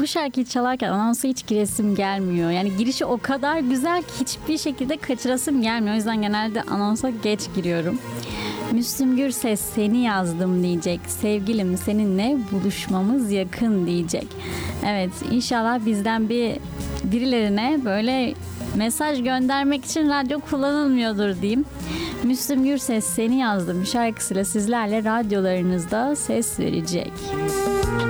bu şarkıyı çalarken anonsa hiç giresim gelmiyor. Yani girişi o kadar güzel ki hiçbir şekilde kaçırasım gelmiyor. O yüzden genelde anonsa geç giriyorum. Müslüm Gürses seni yazdım diyecek. Sevgilim seninle buluşmamız yakın diyecek. Evet, inşallah bizden birilerine böyle mesaj göndermek için radyo kullanılmıyordur diyeyim. Müslüm Gürses seni yazdım şarkısıyla sizlerle radyolarınızda ses verecek.